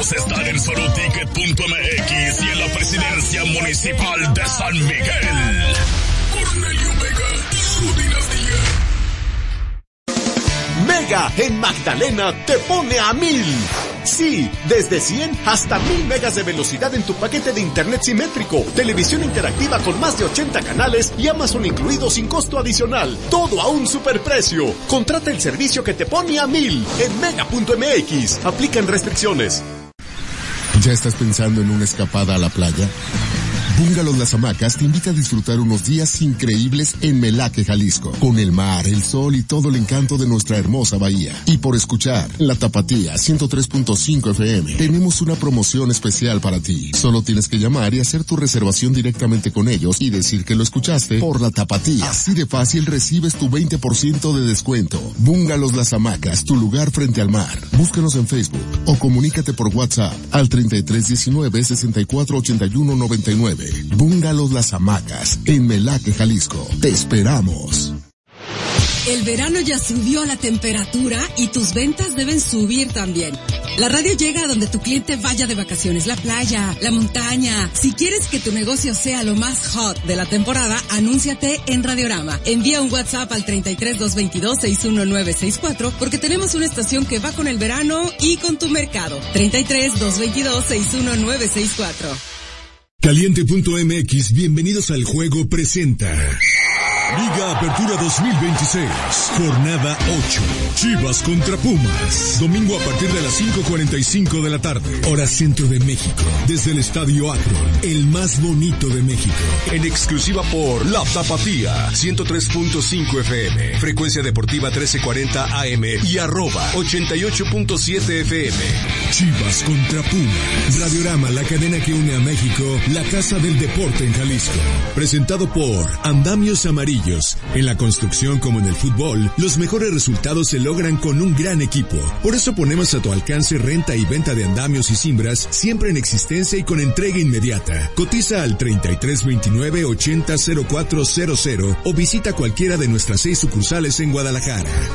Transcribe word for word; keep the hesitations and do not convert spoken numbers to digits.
boletos están en soloticket punto m x y en la presidencia municipal de San Miguel. Cornelio Vega y su dinastía. Mega en Magdalena te pone a mil. Sí, desde cien hasta mil megas de velocidad en tu paquete de internet simétrico, televisión interactiva con más de ochenta canales y Amazon incluido sin costo adicional. Todo a un superprecio. Contrata el servicio que te pone a mil en mega punto m x. Aplican restricciones. ¿Ya estás pensando en una escapada a la playa? Bungalows Las Hamacas te invita a disfrutar unos días increíbles en Melaque, Jalisco, con el mar, el sol y todo el encanto de nuestra hermosa bahía. Y por escuchar La Tapatía ciento tres punto cinco F M, tenemos una promoción especial para ti. Solo tienes que llamar y hacer tu reservación directamente con ellos y decir que lo escuchaste por La Tapatía. Así de fácil recibes tu veinte por ciento de descuento. Bungalows Las Hamacas, tu lugar frente al mar. Búscanos en Facebook o comunícate por WhatsApp al treinta y tres diecinueve sesenta y cuatro ochenta y uno noventa y nueve. Bungalows Las Hamacas, en Melaque, Jalisco. Te esperamos. El verano ya subió la temperatura y tus ventas deben subir también. La radio llega a donde tu cliente vaya de vacaciones, la playa, la montaña. Si quieres que tu negocio sea lo más hot de la temporada, anúnciate en Radiorama. Envía un WhatsApp al treinta y tres dos veintidós sesenta y uno nueve sesenta y cuatro porque tenemos una estación que va con el verano y con tu mercado. treinta y tres dos veintidós sesenta y uno nueve sesenta y cuatro. Caliente punto m x, bienvenidos al juego presenta Liga Apertura dos mil veintiséis, jornada ocho, Chivas contra Pumas, domingo a partir de las cinco cuarenta y cinco de la tarde, hora centro de México, desde el Estadio Akron, el más bonito de México, en exclusiva por La Tapatía, ciento tres punto cinco F M, frecuencia deportiva trece cuarenta A M y arroba ochenta y ocho punto siete F M. Chivas contra Pumas, Radiorama, la cadena que une a México, la casa del deporte en Jalisco, presentado por Andamios Amarillos. En la construcción como en el fútbol, los mejores resultados se logran con un gran equipo. Por eso ponemos a tu alcance renta y venta de andamios y cimbras, siempre en existencia y con entrega inmediata. Cotiza al treinta y tres veintinueve ochenta cero cuatro cero cero o visita cualquiera de nuestras seis sucursales en Guadalajara.